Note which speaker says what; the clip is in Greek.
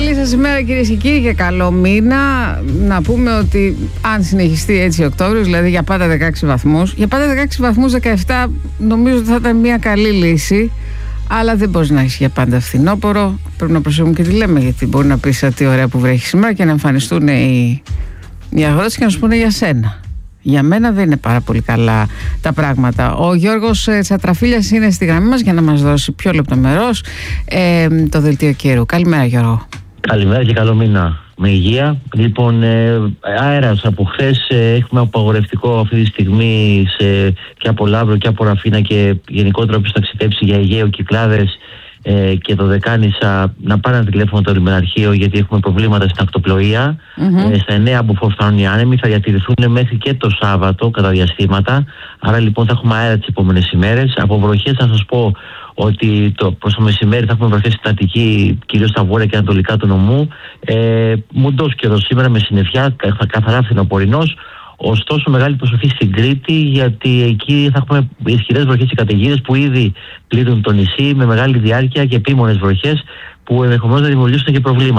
Speaker 1: Καλή σας ημέρα κυρίες και κύριοι και καλό μήνα. Να πούμε ότι αν συνεχιστεί έτσι Οκτώβριος, δηλαδή για πάντα 16 βαθμούς, για πάντα 16 βαθμούς 17 νομίζω ότι θα ήταν μια καλή λύση. Αλλά δεν μπορεί να έχει για πάντα φθινόπωρο. Πρέπει να προσέχουμε και τι λέμε, γιατί μπορεί να πεις τι ωραία που βρέχει σήμερα και να εμφανιστούν οι αγρότες και να σου πούνε για σένα. Για μένα δεν είναι πάρα πολύ καλά τα πράγματα. Ο Γιώργος Τσατραφίλιας είναι στη γραμμή μας για να μας δώσει πιο λεπτομερώς το δελτίο καιρού. Καλημέρα Γιώργο.
Speaker 2: Καλημέρα και καλό μήνα. Με υγεία. Λοιπόν, αέρας από χθες έχουμε απαγορευτικό αυτή τη στιγμή και από Λαύρο και από Ραφίνα και γενικότερα όποιος ταξιδέψει για Αιγαίο, Κυκλάδες και το Δεκάνησα να πάρει ένα τηλέφωνο το λιμεναρχείο, γιατί έχουμε προβλήματα στην ακτοπλοεία. Στα 9 από φως φτάνουν οι άνεμοι, θα διατηρηθούν μέχρι και το Σάββατο κατά διαστήματα. Άρα λοιπόν θα έχουμε αέρα τις επόμενες ημέρες. Από βροχές θα σας πω ότι προς το μεσημέρι θα έχουμε βροχές στην Αττική, κυρίως στα βόρεια και ανατολικά του νομού. Μουντός καιρός σήμερα με συννεφιά, καθαρά φθινοπορεινός. Ωστόσο, μεγάλη προσοχή στην Κρήτη, γιατί εκεί θα έχουμε ισχυρές βροχές και καταιγίδες που ήδη πλήττουν το νησί με μεγάλη διάρκεια και επίμονες βροχές που ενδεχομένως να δημιουργήσουν και προβλήματα.